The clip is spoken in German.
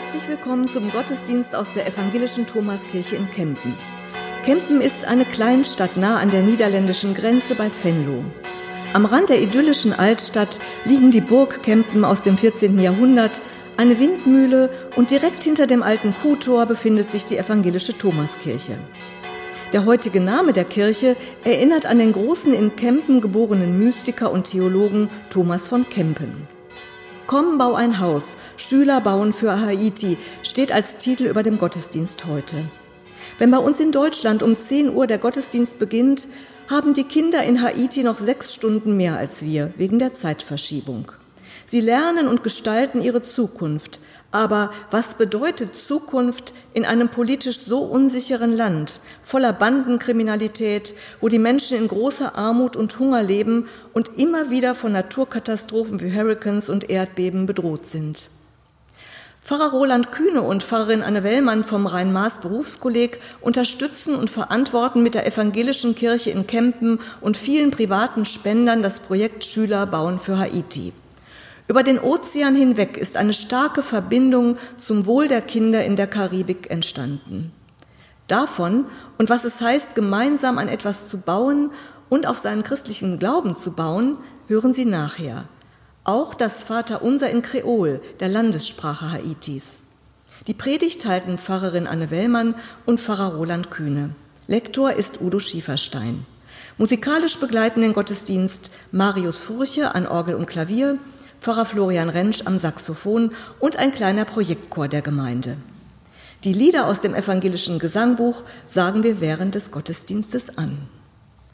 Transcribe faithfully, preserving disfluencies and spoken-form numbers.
Herzlich willkommen zum Gottesdienst aus der evangelischen Thomaskirche in Kempen. Kempen ist eine Kleinstadt nah an der niederländischen Grenze bei Venlo. Am Rand der idyllischen Altstadt liegen die Burg Kempen aus dem vierzehnten Jahrhundert, eine Windmühle und direkt hinter dem alten Kuhtor befindet sich die evangelische Thomaskirche. Der heutige Name der Kirche erinnert an den großen in Kempen geborenen Mystiker und Theologen Thomas von Kempen. Komm, bau ein Haus, Schüler bauen für Haiti, steht als Titel über dem Gottesdienst heute. Wenn bei uns in Deutschland um zehn Uhr der Gottesdienst beginnt, haben die Kinder in Haiti noch sechs Stunden mehr als wir, wegen der Zeitverschiebung. Sie lernen und gestalten ihre Zukunft. Aber was bedeutet Zukunft in einem politisch so unsicheren Land, voller Bandenkriminalität, wo die Menschen in großer Armut und Hunger leben und immer wieder von Naturkatastrophen wie Hurrikans und Erdbeben bedroht sind? Pfarrer Roland Kühne und Pfarrerin Anne Wellmann vom Rhein-Maas-Berufskolleg unterstützen und verantworten mit der evangelischen Kirche in Kempen und vielen privaten Spendern das Projekt Schüler bauen für Haiti. Über den Ozean hinweg ist eine starke Verbindung zum Wohl der Kinder in der Karibik entstanden. Davon und was es heißt, gemeinsam an etwas zu bauen und auf seinen christlichen Glauben zu bauen, hören Sie nachher. Auch das Vaterunser in Kreol, der Landessprache Haitis. Die Predigt halten Pfarrerin Anne Wellmann und Pfarrer Roland Kühne. Lektor ist Udo Schieferstein. Musikalisch begleiten den Gottesdienst Marius Furche an Orgel und Klavier, Pfarrer Florian Rentsch am Saxophon und ein kleiner Projektchor der Gemeinde. Die Lieder aus dem evangelischen Gesangbuch sagen wir während des Gottesdienstes an.